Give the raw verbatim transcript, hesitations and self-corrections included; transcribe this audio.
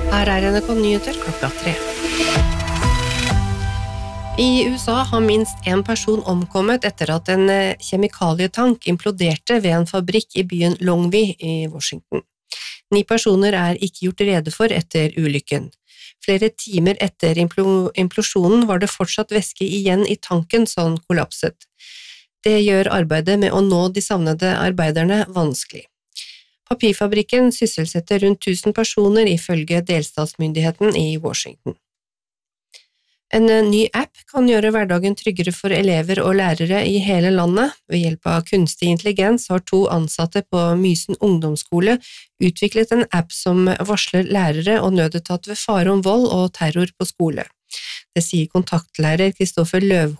Her er N R K-nyheter klokka tre. I U S A har minst en person omkommet etter at en kjemikalietank imploderte ved en fabrikk i byen Longview i Washington. Ni personer er ikke gjort rede for etter ulykken. Flere timer etter implo- implosjonen var det fortsatt væske igjen i tanken som kollapset. Det gjør arbeidet med å nå de savnede arbeiderne vanskelig. Papirfabrikken sysselsetter rundt tusen personer ifølge delstatsmyndigheten i Washington. En ny app kan gjøre hverdagen tryggere for elever og lærere i hele landet. Ved hjelp av kunstig intelligens har to ansatte på Mysen ungdomsskole utviklet en app som varsler lærere og nødetat ved fare om vold og terror på skole. Det sier kontaktlærer Kristoffer Løv